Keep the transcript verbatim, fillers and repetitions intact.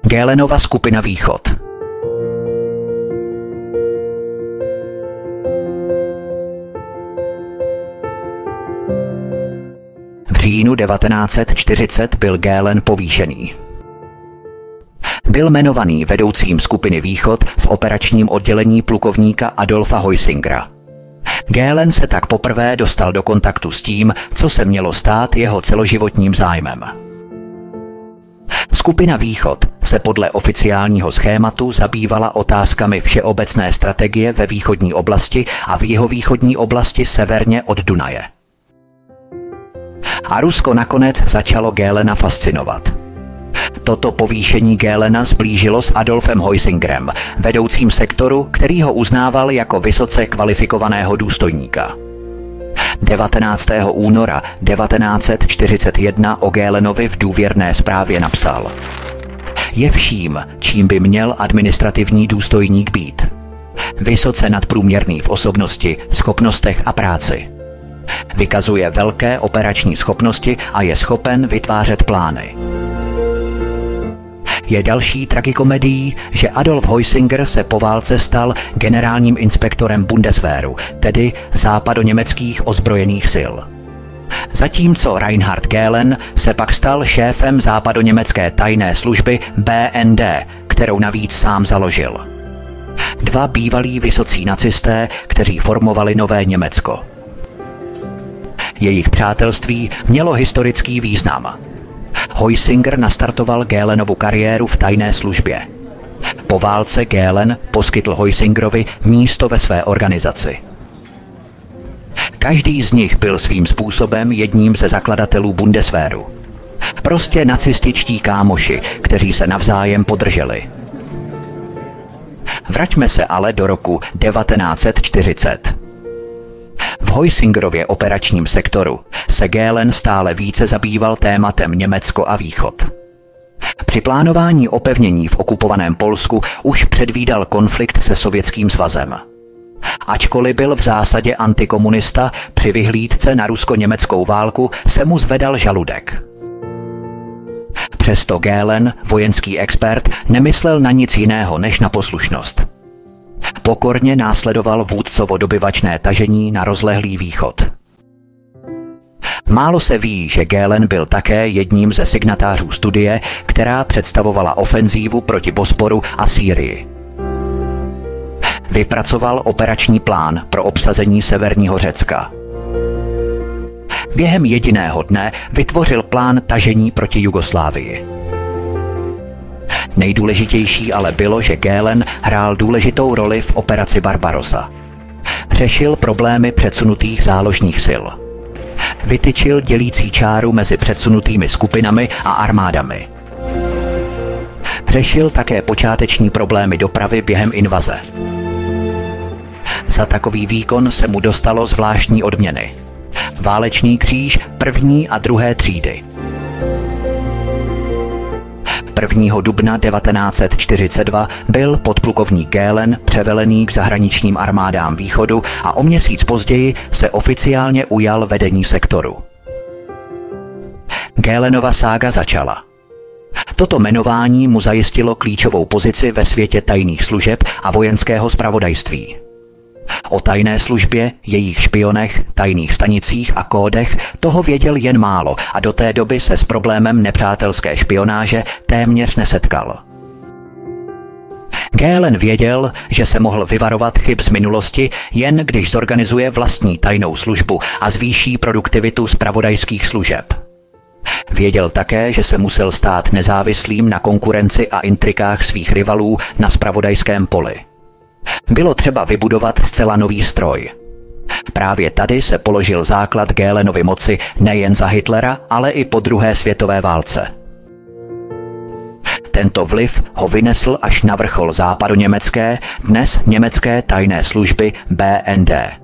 Göhlenova skupina Východ. V říjnu devatenáct set čtyřicet byl Göhlen povýšený. Byl jmenovaný vedoucím skupiny Východ v operačním oddělení plukovníka Adolfa Heusingera. Göhlen se tak poprvé dostal do kontaktu s tím, co se mělo stát jeho celoživotním zájmem. Skupina Východ se podle oficiálního schématu zabývala otázkami všeobecné strategie ve východní oblasti a v jihovýchodní oblasti severně od Dunaje. A Rusko nakonec začalo Göhlena fascinovat. Toto povýšení Göhlena zblížilo s Adolfem Heusingerem, vedoucím sektoru, který ho uznával jako vysoce kvalifikovaného důstojníka. devatenáctého února devatenáct set čtyřicet jedna o Göhlenovi v důvěrné zprávě napsal: Je vším, čím by měl administrativní důstojník být. Vysoce nadprůměrný v osobnosti, schopnostech a práci. Vykazuje velké operační schopnosti a je schopen vytvářet plány. Je další tragikomedií, že Adolf Heusinger se po válce stal generálním inspektorem Bundeswehru, tedy západoněmeckých ozbrojených sil. Zatímco Reinhard Göhlen se pak stal šéfem západoněmecké tajné služby B N D, kterou navíc sám založil. Dva bývalí vysocí nacisté, kteří formovali nové Německo. Jejich přátelství mělo historický význam. Heusinger nastartoval Göhlenovu kariéru v tajné službě. Po válce Göhlen poskytl Heusingerovi místo ve své organizaci. Každý z nich byl svým způsobem jedním ze zakladatelů Bundeswehru. Prostě nacističtí kámoši, kteří se navzájem podrželi. Vraťme se ale do roku devatenáct set čtyřicet. V Heusingerově operačním sektoru se Göhlen stále více zabýval tématem Německo a Východ. Při plánování opevnění v okupovaném Polsku už předvídal konflikt se Sovětským svazem. Ačkoliv byl v zásadě antikomunista, při vyhlídce na rusko-německou válku se mu zvedal žaludek. Přesto Göhlen, vojenský expert, nemyslel na nic jiného než na poslušnost. Pokorně následoval vůdcovo dobyvačné tažení na rozlehlý východ. Málo se ví, že Göhlen byl také jedním ze signatářů studie, která představovala ofenzívu proti Bosporu a Sýrii. Vypracoval operační plán pro obsazení severního Řecka. Během jediného dne vytvořil plán tažení proti Jugoslávii. Nejdůležitější ale bylo, že Göhlen hrál důležitou roli v operaci Barbarossa. Řešil problémy předsunutých záložních sil. Vytyčil dělící čáru mezi předsunutými skupinami a armádami. Řešil také počáteční problémy dopravy během invaze. Za takový výkon se mu dostalo zvláštní odměny. Válečný kříž první a druhé třídy. prvního dubna devatenáct set čtyřicet dva byl podplukovník Göhlen převelený k zahraničním armádám východu a o měsíc později se oficiálně ujal vedení sektoru. Göhlenova sága začala. Toto jmenování mu zajistilo klíčovou pozici ve světě tajných služeb a vojenského zpravodajství. O tajné službě, jejich špionech, tajných stanicích a kódech toho věděl jen málo a do té doby se s problémem nepřátelské špionáže téměř nesetkal. Göhlen věděl, že se mohl vyvarovat chyb z minulosti, jen když zorganizuje vlastní tajnou službu a zvýší produktivitu zpravodajských služeb. Věděl také, že se musel stát nezávislým na konkurenci a intrikách svých rivalů na zpravodajském poli. Bylo třeba vybudovat zcela nový stroj. Právě tady se položil základ Göhlenovy moci nejen za Hitlera, ale i po druhé světové válce. Tento vliv ho vynesl až na vrchol západoněmecké, dnes německé tajné služby B N D.